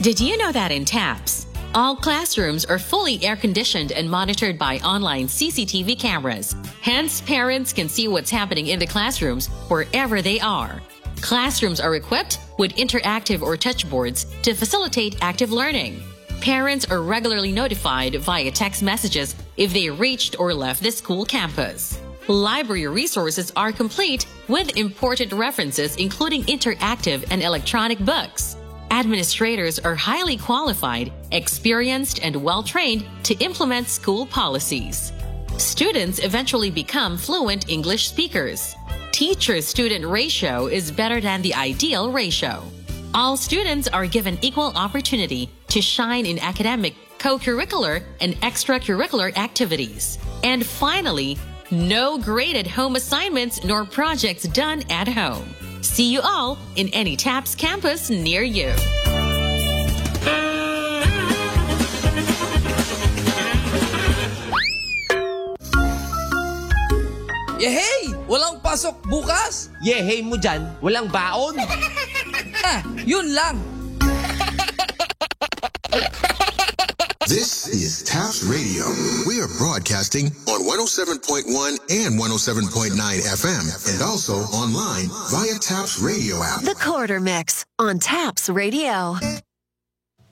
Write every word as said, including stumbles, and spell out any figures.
Did you know that in TAPS, all classrooms are fully air-conditioned and monitored by online C C T V cameras? Hence, parents can see what's happening in the classrooms wherever they are. Classrooms are equipped with interactive or touch boards to facilitate active learning. Parents are regularly notified via text messages if they reached or left the school campus. Library resources are complete with important references including interactive and electronic books. Administrators are highly qualified, experienced, and well-trained to implement school policies. Students eventually become fluent English speakers. Teacher-student ratio is better than the ideal ratio. All students are given equal opportunity to shine in academic, co-curricular, and extracurricular activities. And finally, no graded home assignments nor projects done at home. See you all in any TAPS campus near you. Yehey! Walang pasok bukas? Yehey mo dyan, walang baon. Ah, yun lang. This is TAPS Radio. We are broadcasting on one oh seven point one and one oh seven point nine F M and also online via TAPS Radio app. The Quarter Mix on TAPS Radio.